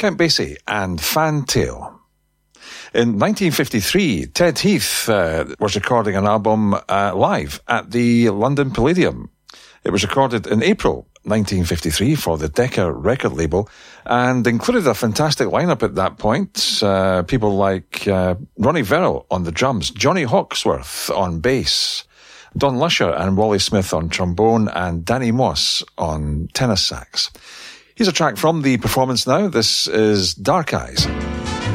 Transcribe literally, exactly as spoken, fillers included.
Count Basie and Fantail. In nineteen fifty-three, Ted Heath uh, was recording an album uh, live at the London Palladium. It was recorded in April nineteen fifty-three for the Decca record label and included a fantastic lineup at that point. Uh, people like uh, Ronnie Verrill on the drums, Johnny Hawksworth on bass, Don Lusher and Wally Smith on trombone, and Danny Moss on tenor sax. Here's a track from the performance now. This is Dark Eyes.